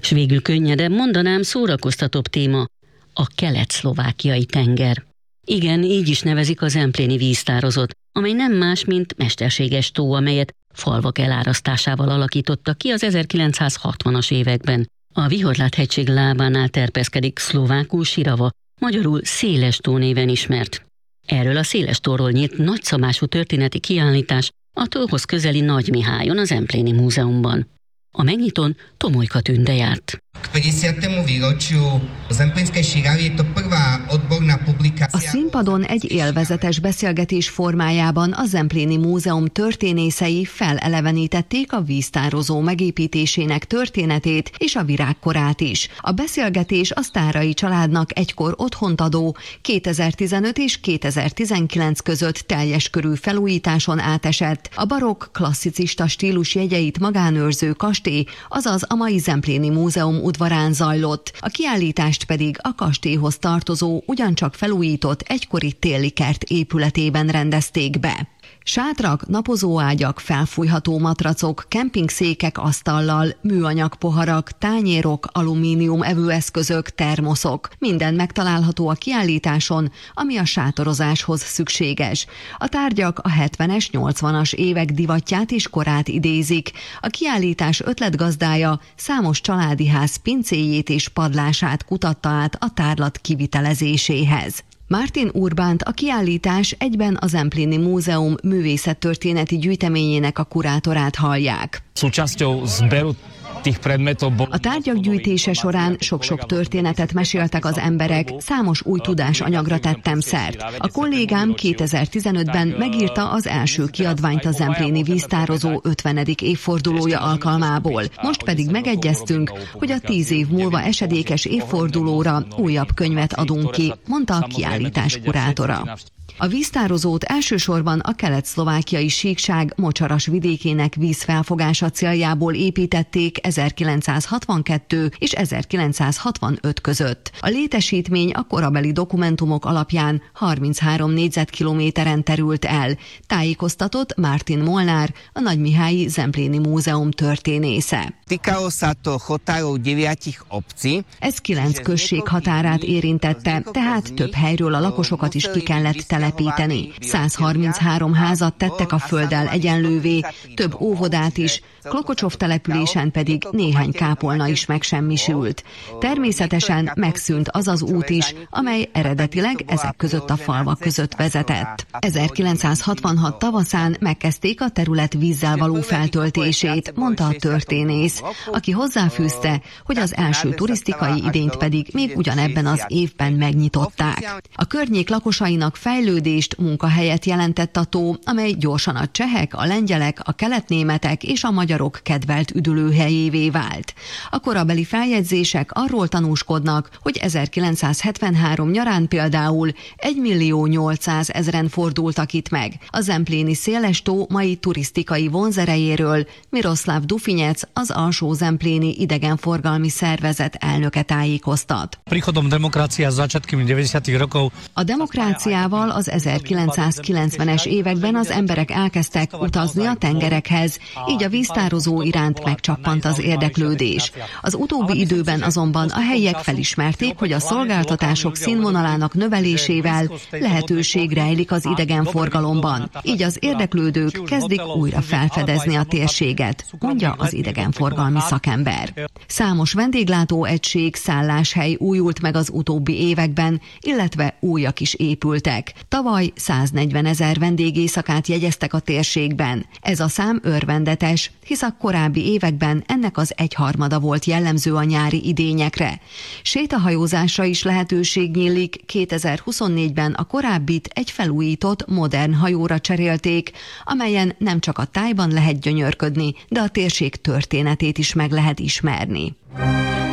S végül könnyedebb, mondanám szórakoztatóbb téma, a kelet-szlovákiai tenger. Igen, így is nevezik a zempléni víztározót, amely nem más, mint mesterséges tó, amelyet falvak elárasztásával alakítottak ki az 1960-as években. A Vihorlát-hegység lábánál terpeszkedik, szlovákul Sirava, magyarul Széles tó néven ismert. Erről a Széles tóról nyílt nagyszabású történeti kiállítás a tóhoz közeli Nagymihályon, az Zempléni Múzeumban. A megnyitón Tomolyka Tünde járt. A színpadon egy élvezetes beszélgetés formájában a Zempléni Múzeum történészei felelevenítették a víztározó megépítésének történetét és a virágkorát is. A beszélgetés a Sztáray családnak egykor otthont adó 2015 és 2019 között teljes körű felújításon átesett, a barokk klasszicista stílus jegyeit magánőrző kastély, azaz a mai Zempléni Múzeum udvarán zajlott, a kiállítást pedig a kastélyhoz tartozó, ugyancsak felújított egykori téli kert épületében rendezték be. Sátrak, napozóágyak, felfújható matracok, kempingszékek asztallal, műanyag poharak, tányérok, alumínium evőeszközök, termoszok. Minden megtalálható a kiállításon, ami a sátorozáshoz szükséges. A tárgyak a 70-es, 80-as évek divatját és korát idézik. A kiállítás ötletgazdája számos családi ház pincéjét és padlását kutatta át a tárlat kivitelezéséhez. Martin Urbánt, a kiállítás egyben a Zempléni Múzeum művészettörténeti gyűjteményének a kurátorát hallják. A tárgyak gyűjtése során sok-sok történetet meséltek az emberek, számos új tudásanyagra tettem szert. A kollégám 2015-ben megírta az első kiadványt a zempléni víztározó 50. évfordulója alkalmából. Most pedig megegyeztünk, hogy a 10 év múlva esedékes évfordulóra újabb könyvet adunk ki, mondta a kiállítás kurátora. A víztározót elsősorban a kelet-szlovákiai síkság Mocsaras vidékének vízfelfogása céljából építették 1962 és 1965 között. A létesítmény a korabeli dokumentumok alapján 33 négyzetkilométeren terült el, tájékoztatott Martin Molnár, a Nagymihályi Zempléni Múzeum történésze. Ez 9 község határát érintette, tehát több helyről a lakosokat is ki kellett telepíteni. 133 házat tettek a földdel egyenlővé, több óvodát is, Klokocsov településen pedig néhány kápolna is megsemmisült. Természetesen megszűnt az az út is, amely eredetileg ezek között a falvak között vezetett. 1966 tavaszán megkezdték a terület vízzel való feltöltését, mondta a történész, aki hozzáfűzte, hogy az első turisztikai idényt pedig még ugyanebben az évben megnyitották. A környék lakosainak fejlődést, munkahelyet jelentett a tó, amely gyorsan a csehek, a lengyelek, a keletnémetek és a magyarok kedvelt üdülőhelyévé vált. A korabeli feljegyzések arról tanúskodnak, hogy 1973 nyarán például 1.800.000-en fordultak itt meg. A zempléni Széles tó mai turisztikai vonzerejéről Miroslav Dufinyec, az Alsó Zempléni idegenforgalmi szervezet elnöke tájékoztat. A demokráciával az 1990-es években az emberek elkezdtek utazni a tengerekhez, így a víztározó iránt megcsappant az érdeklődés. Az utóbbi időben azonban a helyiek felismerték, hogy a szolgáltatások színvonalának növelésével lehetőség rejlik az idegenforgalomban. Így az érdeklődők kezdik újra felfedezni a térséget, mondja az idegenforgalmi szakember. Számos vendéglátóegység, szálláshely újult meg az utóbbi években, illetve újak is épültek. Tavaly 140.000 vendégészakát jegyeztek a térségben. Ez a szám örvendetes, hisz a korábbi években ennek az 1/3 volt jellemző a nyári idényekre. Sétahajózásra is lehetőség nyílik, 2024-ben a korábbit egy felújított, modern hajóra cserélték, amelyen nem csak a tájban lehet gyönyörködni, de a térség történetét is meg lehet ismerni.